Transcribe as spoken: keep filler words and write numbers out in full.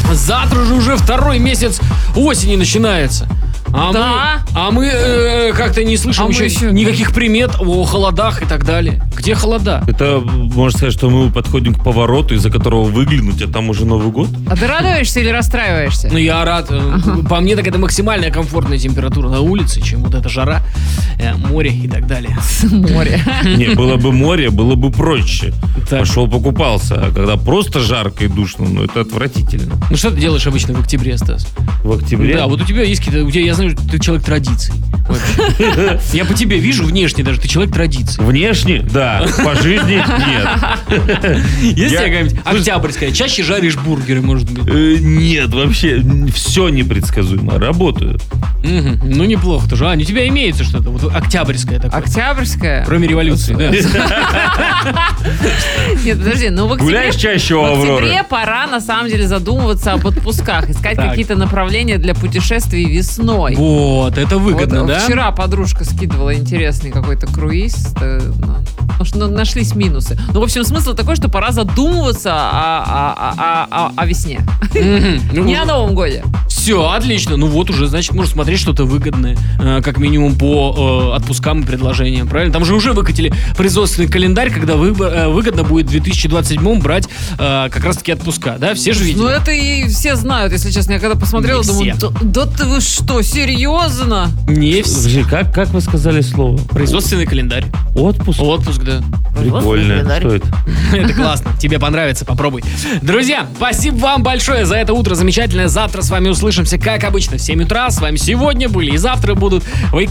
Завтра же уже второй месяц осени начинается. А Да. мы, а мы э, как-то не слышим А мы еще, еще- никаких примет о холодах и так далее. Где холода? Это можно сказать, что мы подходим к повороту, из-за которого выглянуть, а там уже Новый год. А ты радуешься или расстраиваешься? Ну, я рад. Э, По мне, так это максимальная комфортная температура на улице, чем вот эта жара, э, море и так далее. Море. Не, было бы море, было бы проще. Так. Пошел покупался. А когда просто жарко и душно, ну это отвратительно. Ну, что ты делаешь обычно в октябре, Стас? В октябре. Да, вот у тебя есть какие-то... У тебя, я знаю, что ты человек традиций. Вообще. Я по тебе вижу внешне даже, ты человек традиций. Внешне, да. По жизни нет. Есть Я- какая-нибудь октябрьская? Чаще жаришь бургеры, может быть? Э, Нет, вообще все непредсказуемо. Работаю. Мгм. Ну, неплохо тоже. Ань, у тебя имеется что-то? Вот октябрьское такое. Октябрьская? Кроме революции, да. Нет, подожди, ну в октябре... Гуляешь чаще у В Авроры? октябре пора, на самом деле, задумываться об отпусках, искать Так. какие-то направления для путешествий весной. Вот, это выгодно, Вот да? Вчера подружка скидывала интересный какой-то круиз. э, ну, потому что, ну, нашлись минусы. Ну, в общем, смысл такой, что пора задумываться о, о- о- о- о весне. Мгм. Ну, Не о Новом годе. Все, отлично. Ну вот уже, значит, можно смотреть что-то выгодное, э, как минимум по э, отпускам и предложениям, правильно? Там же уже выкатили производственный календарь, когда выбор- э, выгодно будет в две тысячи двадцать седьмом брать э, как раз-таки отпуска, да? Все же видели. Ну, это и все знают, если честно. Я когда посмотрела, Не думаю, все. да, да ты вы что, серьезно? Не все. Подожди, как, как вы сказали слово? Производственный календарь. Отпуск? Отпуск, да. Прикольно. Что это? Это классно. Тебе понравится, попробуй. Друзья, спасибо вам большое за это утро замечательное. Завтра с вами услышимся, как обычно, в семь утра. С вами сегодня были и завтра будут. Вы